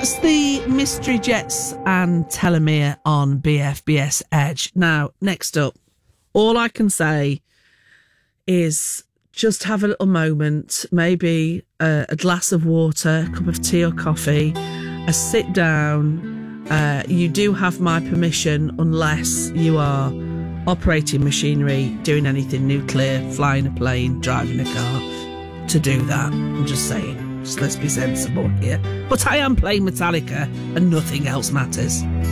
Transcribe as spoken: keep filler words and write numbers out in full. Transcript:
That's the Mystery Jets and Telomere on B F B S Edge. Now, next up, all I can say is just have a little moment, maybe a, a glass of water, a cup of tea or coffee, a sit down. Uh, you do have my permission unless you are operating machinery, doing anything nuclear, flying a plane, driving a car, to do that. I'm just saying. Just let's be sensible here. But I am playing Metallica and nothing else matters.